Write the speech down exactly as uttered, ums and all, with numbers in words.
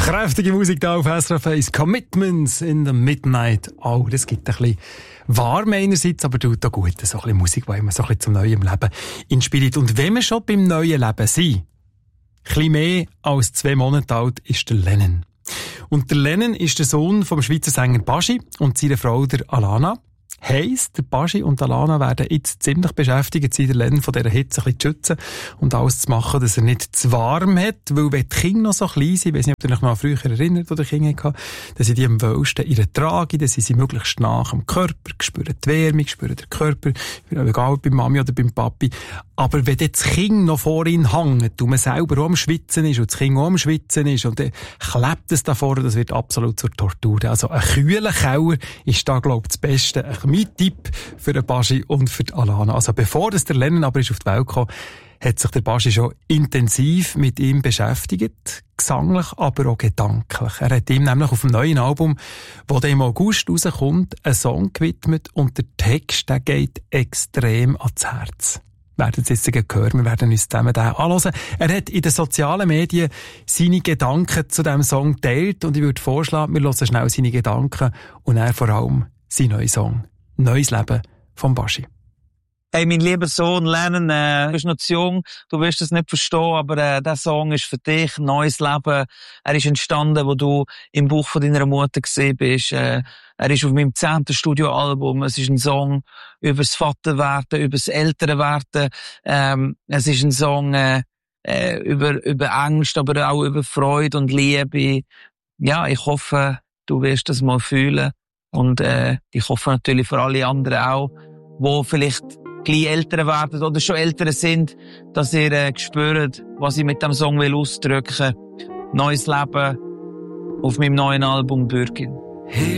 Kräftige Musik da auf S R F eins. Commitments in the Midnight. Oh, das gibt ein bisschen warm einerseits, aber tut auch gut. So ein bisschen Musik, die immer so ein bisschen zum neuen Leben inspiriert. Und wenn wir schon beim neuen Leben sind, ein bisschen mehr als zwei Monate alt ist der Lennon. Und der Lennon ist der Sohn vom Schweizer Sänger Baschi und seiner Frau der Alana. Heisst, der Baschi und Alana werden jetzt ziemlich beschäftigt sein, der Lennon von dieser Hitze ein bisschen zu schützen und alles zu machen, dass er nicht zu warm hat, weil wenn die Kinder noch so klein sind, ich weiss nicht, ob ihr euch noch früher erinnert, wo die Kinder hatten, dann sind die am wohlsten in der Trage, dann sind sie möglichst nach am Körper, spüren die Wärme, spüren den Körper, egal ob bei Mami oder beim Papi. Aber wenn das Kind noch vor ihnen hängt und man selber auch am Schwitzen ist und das Kind auch am Schwitzen ist und dann klebt es da vorne, das wird absolut zur Tortur. Also ein kühler Keller ist da, glaube ich, das Beste. Mein Tipp für den Baschi und für die Alana. Also bevor das der Lennon aber ist auf die Welt gekommen, hat sich der Baschi schon intensiv mit ihm beschäftigt. Gesanglich, aber auch gedanklich. Er hat ihm nämlich auf dem neuen Album, das im August rauskommt, einen Song gewidmet und der Text, der geht extrem ans Herz. Wir werden es jetzt hören, wir werden uns zusammen den anhören. Er hat in den sozialen Medien seine Gedanken zu diesem Song geteilt und ich würde vorschlagen, wir hören schnell seine Gedanken und er vor allem seinen neuen Song. Neues Leben vom Baschi. Hey, mein lieber Sohn Lennon, äh, du bist noch zu jung, du wirst es nicht verstehen, aber äh, der Song ist für dich, neues Leben. Er ist entstanden, wo du im Buch von deiner Mutter gesehen bist. Äh, er ist auf meinem zehnten Studioalbum. Es ist ein Song über das Vaterwerden, über das Elternwerden. Ähm, es ist ein Song äh, äh, über über Angst, aber auch über Freude und Liebe. Ja, ich hoffe, du wirst das mal fühlen. Und äh, ich hoffe natürlich für alle anderen auch, die vielleicht gleich älter werden oder schon älter sind, dass ihr äh, spürt, was ich mit dem Song will ausdrücken. Neues Leben auf meinem neuen Album Bürgin. Hey